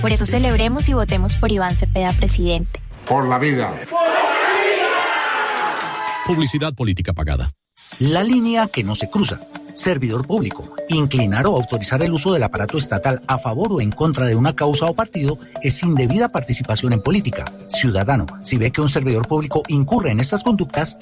Por eso celebremos y votemos por Iván Cepeda, presidente. Por la vida. Publicidad política pagada. La línea que no se cruza. Servidor público. Inclinar o autorizar el uso del aparato estatal a favor o en contra de una causa o partido es indebida participación en política. Ciudadano, si ve que un servidor público incurre en estas conductas,